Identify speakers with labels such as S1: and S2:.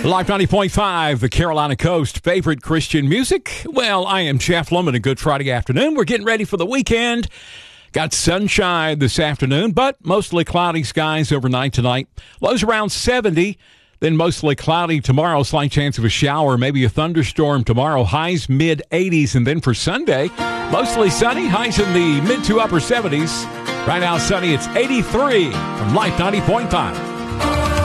S1: Live 90.5, the Carolina Coast, favorite Christian music. Well, I am Jeff Lemon. A good Friday afternoon. We're getting ready for the weekend. Got sunshine this afternoon, but mostly cloudy skies overnight tonight. Lows around 70, then mostly cloudy tomorrow. Slight chance of a shower, maybe a thunderstorm tomorrow. Highs mid-80s, and then for Sunday, mostly sunny. Highs in the mid to upper 70s. Right now, sunny. It's 83 from Live 90.5.